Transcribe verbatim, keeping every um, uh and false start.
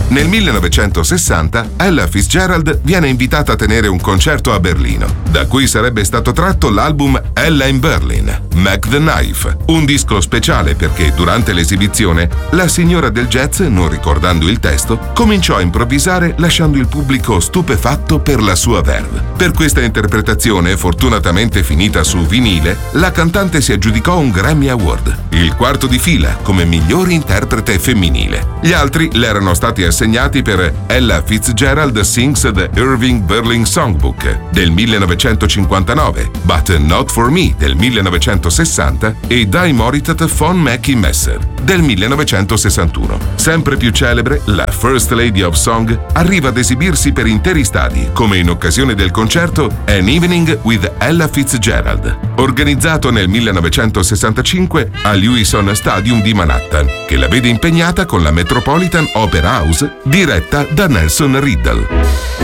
Nel millenovecentosessanta Ella Fitzgerald viene invitata a tenere un concerto a Berlino, da cui sarebbe stato tratto l'album Ella in Berlin, Mac the Knife, un disco speciale perché durante l'esibizione la signora del jazz, non ricordando il testo, cominciò a improvvisare lasciando il pubblico stupefatto per la sua verve. Per questa interpretazione, fortunatamente finita su vinile, la cantante si aggiudicò un Grammy Award, il quarto di fila come miglior interprete femminile. Gli altri le erano stati assegnati per Ella Fitzgerald Sings the Irving Berlin Songbook del millenovecentocinquantanove, But Not For Me del millenovecentosessanta e Die Moritat von Mackie Messer del millenovecentosessantuno. Sempre più celebre, la First Lady of Song arriva ad esibirsi per interi stadi, come in occasione del concerto An Evening with Ella Fitzgerald, organizzato nel millenovecentosessantacinque all'Hewison Stadium di Manhattan, che la vede impegnata con la Metropolitan Opera House diretta da Nelson Riddle.